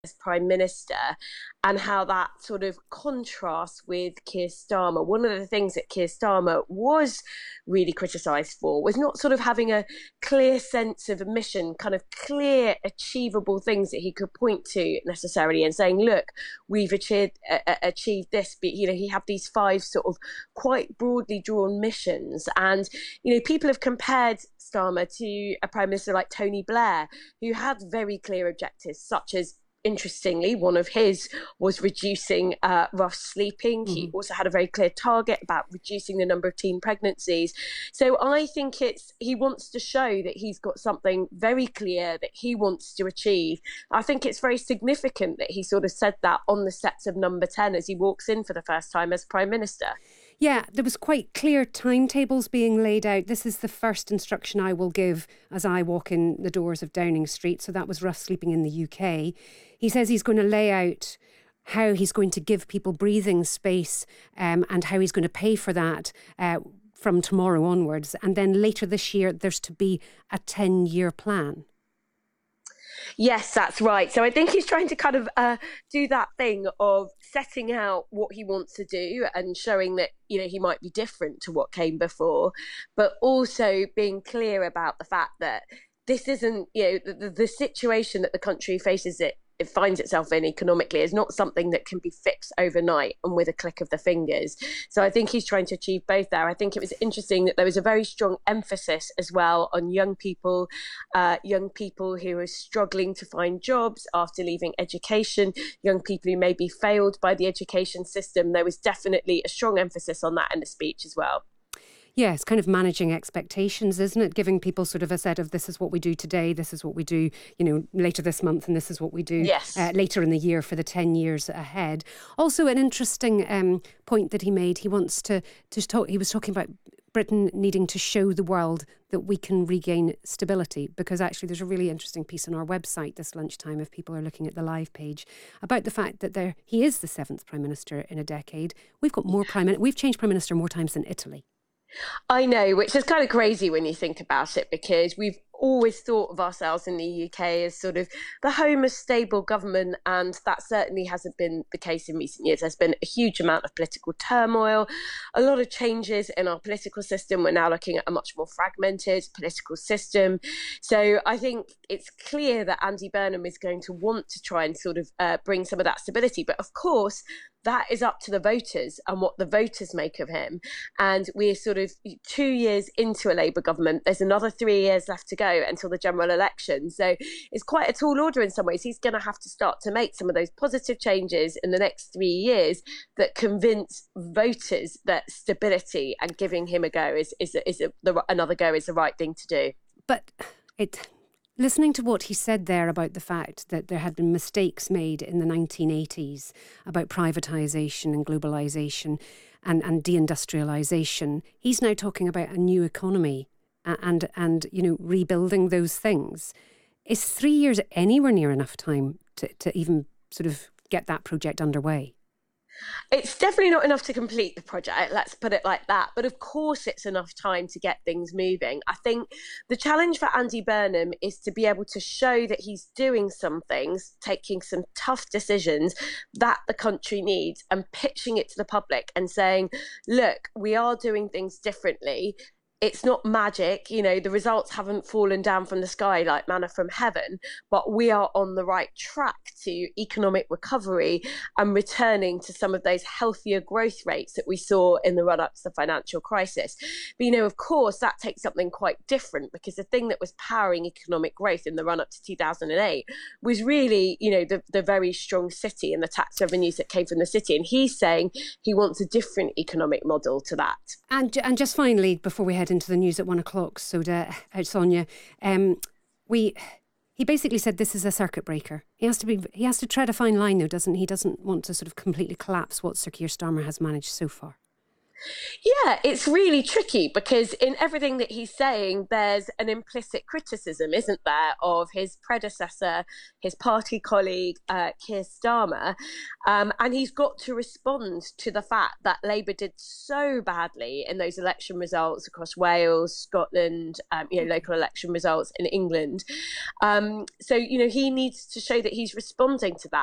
as Prime Minister, and how that sort of contrasts with Keir Starmer. One of the things that Keir Starmer was really criticised for was not sort of having a clear sense of a mission, kind of clear, achievable things that he could point to necessarily, and saying, look, we've achieved this. But, he had these five sort of quite broadly drawn missions. And, people have compared Starmer to a Prime Minister like Tony Blair, who had very clear objectives, such as, interestingly, one of his was reducing rough sleeping. He also had a very clear target about reducing the number of teen pregnancies. So I think he wants to show that he's got something very clear that he wants to achieve. I think it's very significant that he sort of said that on the steps of Number 10 as he walks in for the first time as Prime Minister. Yeah, there was quite clear timetables being laid out. This is the first instruction I will give as I walk in the doors of Downing Street. So that was rough sleeping in the UK. He says he's going to lay out how he's going to give people breathing space and how he's going to pay for that from tomorrow onwards. And then later this year, there's to be a 10-year plan. Yes, that's right. So I think he's trying to kind of do that thing of setting out what he wants to do and showing that, he might be different to what came before, but also being clear about the fact that this isn't, the situation that the country faces it finds itself in economically is not something that can be fixed overnight and with a click of the fingers. So I think he's trying to achieve both there. I think it was interesting that there was a very strong emphasis as well on young people who are struggling to find jobs after leaving education, young people who may be failed by the education system. There was definitely a strong emphasis on that in the speech as well. Yeah, it's kind of managing expectations, isn't it? Giving people sort of a set of this is what we do today, this is what we do, later this month, and this is what we do later in the year for the 10 years ahead. Also, an interesting point that he made, he wants to talk, he was talking about Britain needing to show the world that we can regain stability, because actually there's a really interesting piece on our website this lunchtime, if people are looking at the live page, about the fact that he is the 7th Prime Minister in a decade. We've got we've changed Prime Minister more times than Italy. I know, which is kind of crazy when you think about it, because we've always thought of ourselves in the UK as sort of the home of stable government, and that certainly hasn't been the case in recent years. There's been a huge amount of political turmoil, a lot of changes in our political system. We're now looking at a much more fragmented political system. So I think it's clear that Andy Burnham is going to want to try and sort of bring some of that stability. But of course, that is up to the voters and what the voters make of him. And we're sort of 2 years into a Labour government. There's another 3 years left to go until the general election. So it's quite a tall order in some ways. He's going to have to start to make some of those positive changes in the next 3 years that convince voters that stability and giving him a go another go is the right thing to do. But listening to what he said there about the fact that there had been mistakes made in the 1980s about privatisation and globalisation and deindustrialisation, he's now talking about a new economy and rebuilding those things. Is 3 years anywhere near enough time to even sort of get that project underway? It's definitely not enough to complete the project, let's put it like that. But of course, it's enough time to get things moving. I think the challenge for Andy Burnham is to be able to show that he's doing some things, taking some tough decisions that the country needs, and pitching it to the public and saying, look, we are doing things differently. It's not magic, the results haven't fallen down from the sky like manna from heaven, but we are on the right track to economic recovery and returning to some of those healthier growth rates that we saw in the run-up to the financial crisis. But, of course, that takes something quite different, because the thing that was powering economic growth in the run-up to 2008 was really, the very strong city and the tax revenues that came from the city. And he's saying he wants a different economic model to that. And just finally, before we head into the news at 1 o'clock, Sonia, he basically said this is a circuit breaker. He has to tread a fine line, though, doesn't he? He doesn't want to sort of completely collapse what Sir Keir Starmer has managed so far. Yeah, it's really tricky because in everything that he's saying, there's an implicit criticism, isn't there, of his predecessor, his party colleague, Keir Starmer. And he's got to respond to the fact that Labour did so badly in those election results across Wales, Scotland, local election results in England. So, he needs to show that he's responding to that.